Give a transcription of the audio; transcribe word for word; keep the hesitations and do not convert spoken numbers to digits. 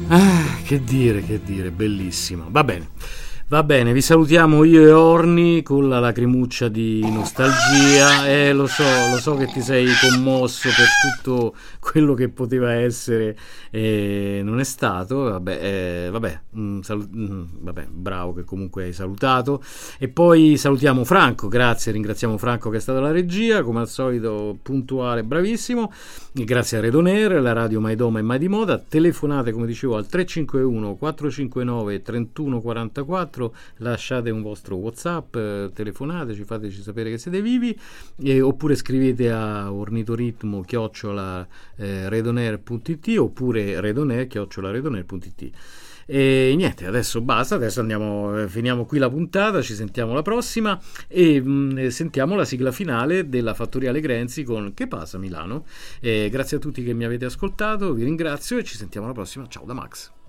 Ah, che dire, che dire, bellissimo. Va bene. Va bene, vi salutiamo io e Orni con la lacrimuccia di nostalgia. Eh, lo so, lo so che ti sei commosso per tutto quello che poteva essere e non è stato. Vabbè, eh, vabbè, mm, salu- mm, vabbè, bravo che comunque hai salutato. E poi salutiamo Franco, grazie, ringraziamo Franco che è stato alla regia, come al solito puntuale, bravissimo. E grazie a Redoner, la radio mai doma e mai di moda. Telefonate, come dicevo, al tre cinque uno quattro cinque nove tre uno quattro quattro, lasciate un vostro WhatsApp, eh, telefonateci, fateci sapere che siete vivi, eh, oppure scrivete a ornitoritmo chiocciola eh, redoner punto it oppure redoner chiocciola redoner punto it. E niente, adesso basta, adesso andiamo, eh, finiamo qui la puntata, ci sentiamo la prossima e mh, sentiamo la sigla finale della Fattoria Alegrenzi con Che passa Milano. Eh, grazie a tutti che mi avete ascoltato, vi ringrazio e ci sentiamo la prossima. Ciao da Max.